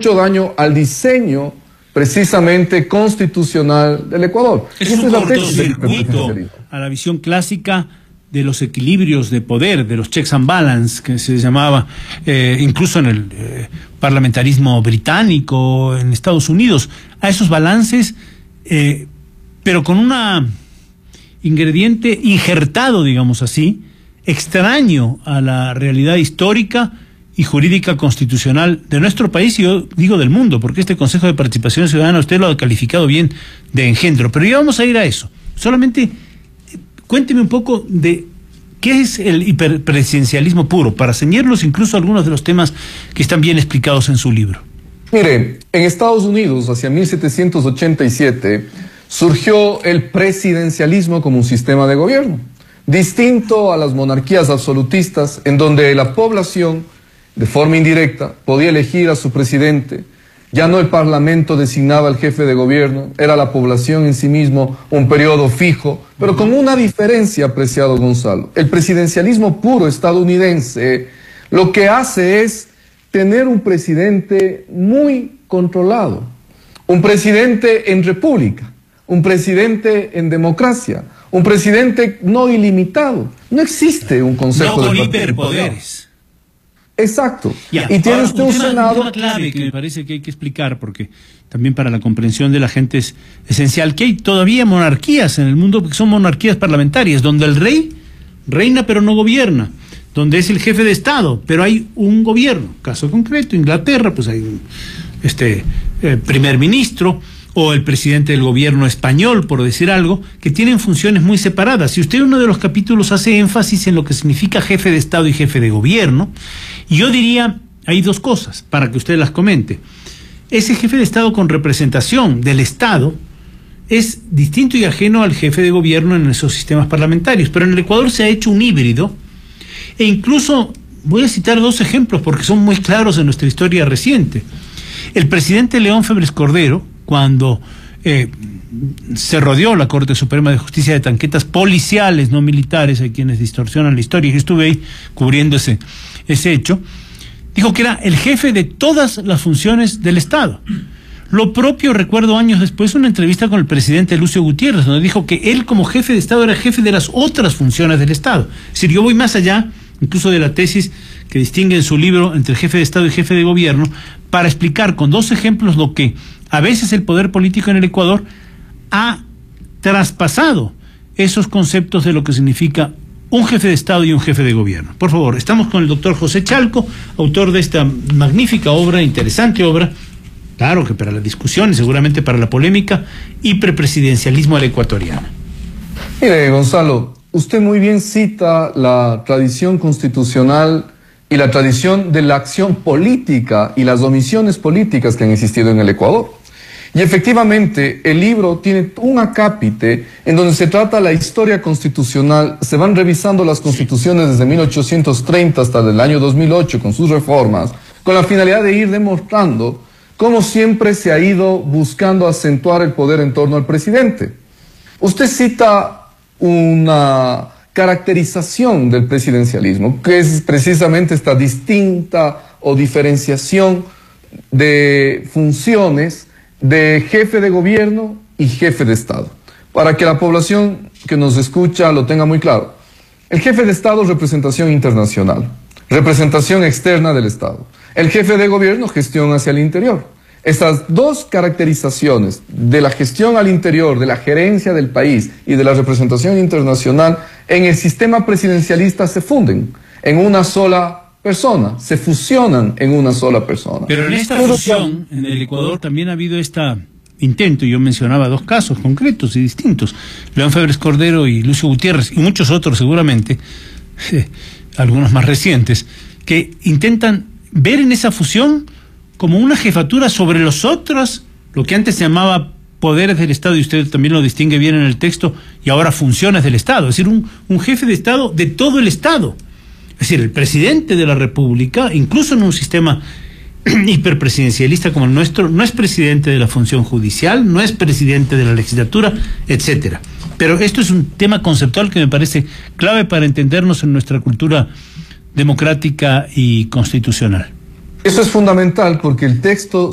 mucho daño al diseño precisamente constitucional del Ecuador. Es un cortocircuito a la visión clásica de los equilibrios de poder, de los checks and balance, que se llamaba incluso en el parlamentarismo británico, en Estados Unidos, a esos balances, pero con un ingrediente injertado, digamos así, extraño a la realidad histórica y jurídica constitucional de nuestro país, y yo digo del mundo, porque este Consejo de Participación Ciudadana usted lo ha calificado bien de engendro, pero ya vamos a ir a eso. Solamente cuénteme un poco de qué es el hiperpresidencialismo puro, para ceñirnos incluso a algunos de los temas que están bien explicados en su libro. Mire, en Estados Unidos, hacia 1787, surgió el presidencialismo como un sistema de gobierno, distinto a las monarquías absolutistas, en donde la población, de forma indirecta, podía elegir a su presidente. Ya no el parlamento designaba al jefe de gobierno, era la población en sí mismo, un periodo fijo, pero con una diferencia, apreciado Gonzalo. El presidencialismo puro estadounidense lo que hace es tener un presidente muy controlado, un presidente en república, un presidente en democracia, un presidente no ilimitado. No existe un concepto no con hiperpoderes. Exacto. Y tiene usted un Senado... Un tema clave que me parece que hay que explicar, porque también para la comprensión de la gente es esencial, que hay todavía monarquías en el mundo, que son monarquías parlamentarias, donde el rey reina pero no gobierna, donde es el jefe de Estado, pero hay un gobierno. Caso concreto, Inglaterra, pues hay un primer ministro, o el presidente del gobierno español, por decir algo, que tienen funciones muy separadas. Y usted en uno de los capítulos hace énfasis en lo que significa jefe de Estado y jefe de gobierno, y yo diría, hay dos cosas, para que usted las comente. Ese jefe de Estado con representación del Estado es distinto y ajeno al jefe de gobierno en esos sistemas parlamentarios, pero en el Ecuador se ha hecho un híbrido, e incluso, voy a citar dos ejemplos porque son muy claros en nuestra historia reciente. El presidente León Febres Cordero, cuando se rodeó la Corte Suprema de Justicia de tanquetas policiales, no militares, hay quienes distorsionan la historia, y estuve ahí cubriendo ese hecho, dijo que era el jefe de todas las funciones del Estado. Lo propio recuerdo años después una entrevista con el presidente Lucio Gutiérrez, donde dijo que él como jefe de Estado era jefe de las otras funciones del Estado. Es decir, yo voy más allá, incluso de la tesis que distingue en su libro entre jefe de Estado y jefe de gobierno, para explicar con dos ejemplos lo que a veces el poder político en el Ecuador ha traspasado esos conceptos de lo que significa un jefe de Estado y un jefe de gobierno. Por favor, estamos con el doctor José Chalco, autor de esta magnífica obra, interesante obra, claro que para la discusión y seguramente para la polémica, Hiperpresidencialismo al ecuatoriano. Mire, Gonzalo, usted muy bien cita la tradición constitucional y la tradición de la acción política y las omisiones políticas que han existido en el Ecuador. Y efectivamente, el libro tiene un acápite en donde se trata la historia constitucional, se van revisando las constituciones desde 1830 hasta el año 2008 con sus reformas, con la finalidad de ir demostrando cómo siempre se ha ido buscando acentuar el poder en torno al presidente. Usted cita una caracterización del presidencialismo, que es precisamente esta distinta o diferenciación de funciones de jefe de gobierno y jefe de Estado. Para que la población que nos escucha lo tenga muy claro. El jefe de Estado es representación internacional, representación externa del Estado. El jefe de gobierno, gestión hacia el interior. Estas dos caracterizaciones de la gestión al interior, de la gerencia del país y de la representación internacional en el sistema presidencialista se funden en una sola persona, se fusionan en una sola persona. Pero en esta fusión, en el Ecuador también ha habido este intento, yo mencionaba dos casos concretos y distintos, León Febres Cordero y Lucio Gutiérrez, y muchos otros seguramente, algunos más recientes, que intentan ver en esa fusión como una jefatura sobre los otros, lo que antes se llamaba poderes del Estado, y usted también lo distingue bien en el texto, y ahora funciones del Estado, es decir, un jefe de Estado de todo el Estado. Es decir, el presidente de la República, incluso en un sistema hiperpresidencialista como el nuestro, no es presidente de la función judicial, no es presidente de la legislatura, etcétera. Pero esto es un tema conceptual que me parece clave para entendernos en nuestra cultura democrática y constitucional. Eso es fundamental porque el texto